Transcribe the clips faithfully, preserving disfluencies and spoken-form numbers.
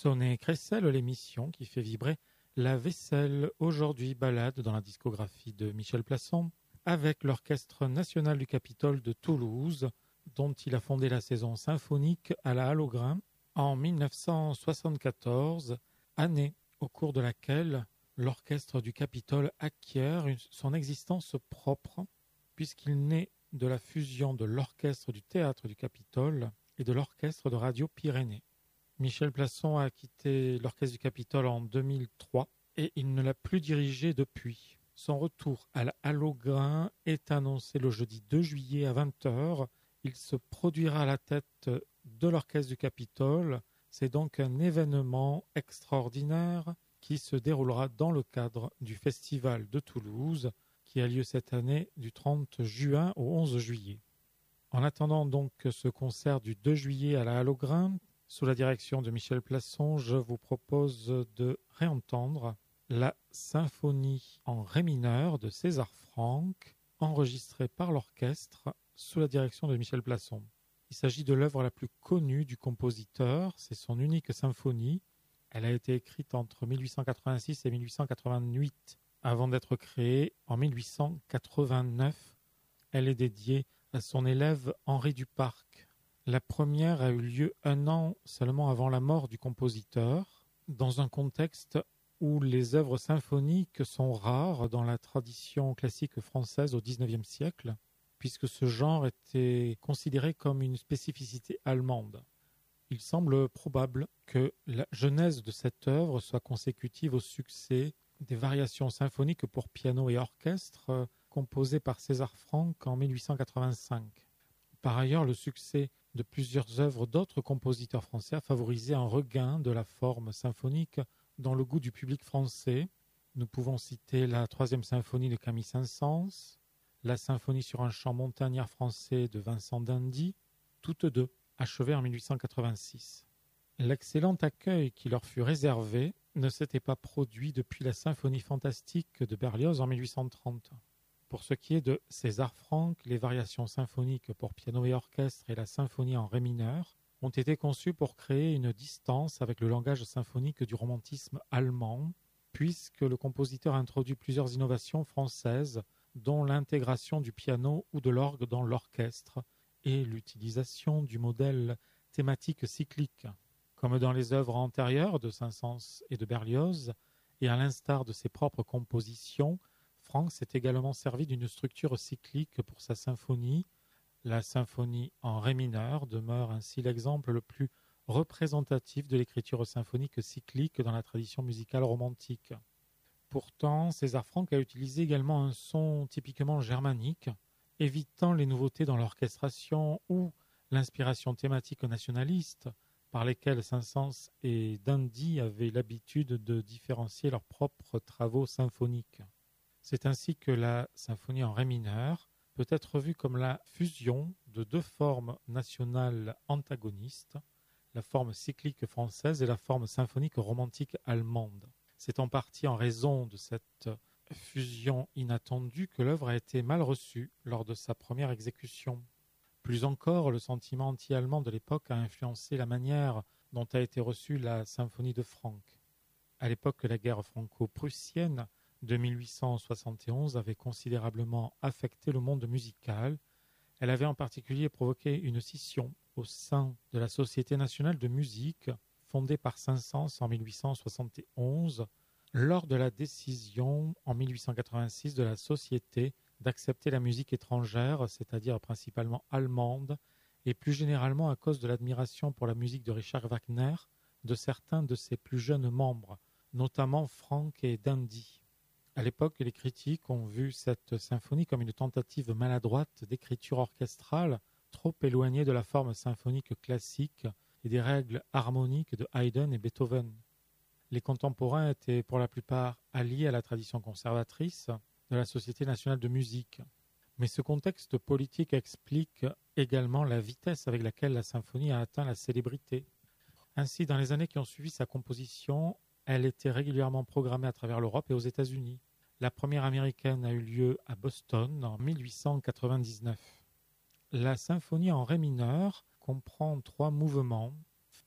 Sonnet Crécelle, l'émission qui fait vibrer la vaisselle. Aujourd'hui, balade dans la discographie de Michel Plasson avec l'Orchestre national du Capitole de Toulouse, dont il a fondé la saison symphonique à la Halle-aux-Grains en mille neuf cent soixante-quatorze, année au cours de laquelle l'Orchestre du Capitole acquiert une, son existence propre, puisqu'il naît de la fusion de l'Orchestre du Théâtre du Capitole et de l'Orchestre de Radio Pyrénées. Michel Plasson a quitté l'Orchestre du Capitole en deux mille trois et il ne l'a plus dirigé depuis. Son retour à la Halle-aux-Grains est annoncé le jeudi deux juillet à vingt heures. Il se produira à la tête de l'Orchestre du Capitole. C'est donc un événement extraordinaire qui se déroulera dans le cadre du Festival de Toulouse qui a lieu cette année du trente juin au onze juillet. En attendant donc ce concert du deux juillet à la Halle-aux-Grains, sous la direction de Michel Plasson, je vous propose de réentendre la symphonie en ré mineur de César Franck, enregistrée par l'orchestre sous la direction de Michel Plasson. Il s'agit de l'œuvre la plus connue du compositeur, c'est son unique symphonie. Elle a été écrite entre mille huit cent quatre-vingt-six et mille huit cent quatre-vingt-huit, avant d'être créée en mille huit cent quatre-vingt-neuf. Elle est dédiée à son élève Henri Duparc. La première a eu lieu un an seulement avant la mort du compositeur, dans un contexte où les œuvres symphoniques sont rares dans la tradition classique française au dix-neuvième siècle, puisque ce genre était considéré comme une spécificité allemande. Il semble probable que la genèse de cette œuvre soit consécutive au succès des variations symphoniques pour piano et orchestre composées par César Franck en mille huit cent quatre-vingt-cinq. Par ailleurs, le succès de plusieurs œuvres d'autres compositeurs français a favorisé un regain de la forme symphonique dans le goût du public français. Nous pouvons citer la troisième symphonie de Camille Saint-Saëns, la symphonie sur un chant montagnard français de Vincent d'Indy, toutes deux achevées en mille huit cent quatre-vingt-six. L'excellent accueil qui leur fut réservé ne s'était pas produit depuis la symphonie fantastique de Berlioz en mille huit cent trente. Pour ce qui est de César Franck, les variations symphoniques pour piano et orchestre et la symphonie en ré mineur ont été conçues pour créer une distance avec le langage symphonique du romantisme allemand, puisque le compositeur a introduit plusieurs innovations françaises, dont l'intégration du piano ou de l'orgue dans l'orchestre et l'utilisation du modèle thématique cyclique. Comme dans les œuvres antérieures de Saint-Saëns et de Berlioz, et à l'instar de ses propres compositions, Franck s'est également servi d'une structure cyclique pour sa symphonie. La symphonie en ré mineur demeure ainsi l'exemple le plus représentatif de l'écriture symphonique cyclique dans la tradition musicale romantique. Pourtant, César Franck a utilisé également un son typiquement germanique, évitant les nouveautés dans l'orchestration ou l'inspiration thématique nationaliste par lesquelles Saint-Saëns et d'Indy avaient l'habitude de différencier leurs propres travaux symphoniques. C'est ainsi que la symphonie en ré mineur peut être vue comme la fusion de deux formes nationales antagonistes, la forme cyclique française et la forme symphonique romantique allemande. C'est en partie en raison de cette fusion inattendue que l'œuvre a été mal reçue lors de sa première exécution. Plus encore, le sentiment anti-allemand de l'époque a influencé la manière dont a été reçue la symphonie de Franck. À l'époque, la guerre franco-prussienne de mille huit cent soixante et onze avait considérablement affecté le monde musical. Elle avait en particulier provoqué une scission au sein de la Société nationale de musique, fondée par Saint-Saëns en mille huit cent soixante et onze, lors de la décision en mille huit cent quatre-vingt-six de la Société d'accepter la musique étrangère, c'est-à-dire principalement allemande, et plus généralement à cause de l'admiration pour la musique de Richard Wagner de certains de ses plus jeunes membres, notamment Franck et d'Indy. À l'époque, les critiques ont vu cette symphonie comme une tentative maladroite d'écriture orchestrale, trop éloignée de la forme symphonique classique et des règles harmoniques de Haydn et Beethoven. Les contemporains étaient pour la plupart alliés à la tradition conservatrice de la Société nationale de musique. Mais ce contexte politique explique également la vitesse avec laquelle la symphonie a atteint la célébrité. Ainsi, dans les années qui ont suivi sa composition, elle était régulièrement programmée à travers l'Europe et aux États-Unis. La première américaine a eu lieu à Boston en mille huit cent quatre-vingt-dix-neuf. La symphonie en ré mineur comprend trois mouvements.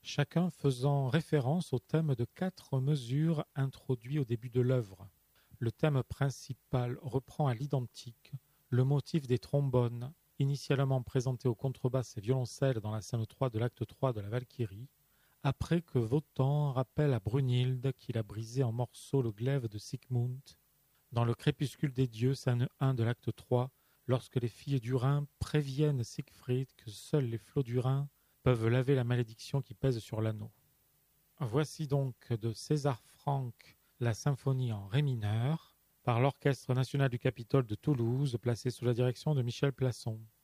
chacun faisant référence au thème de quatre mesures introduits au début de l'œuvre. Le thème principal reprend à l'identique le motif des trombones, initialement présenté aux contrebasses et violoncelles dans la scène trois de l'acte trois de la Valkyrie, après que Wotan rappelle à Brunhilde qu'il a brisé en morceaux le glaive de Sigmund, dans le crépuscule des dieux, scène un de l'acte trois, lorsque les filles du Rhin préviennent Siegfried que seuls les flots du Rhin peuvent laver la malédiction qui pèse sur l'anneau. Voici donc de César Franck la symphonie en ré mineur, par l'Orchestre national du Capitole de Toulouse, placé sous la direction de Michel Plasson.